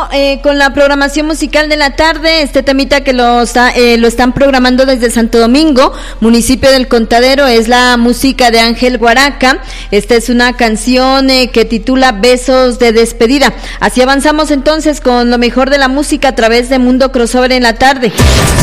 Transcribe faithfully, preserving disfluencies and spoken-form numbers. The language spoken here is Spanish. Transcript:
eh, con la programación musical de la tarde, este temita que lo, está, eh, lo están programando desde Santo Domingo, municipio del Contadero, es la música de Ángel Guaraca. Esta es una canción eh, que titula Besos de Despedida. Así avanzamos entonces con lo mejor de la música a través de Mundo Crossover en la tarde.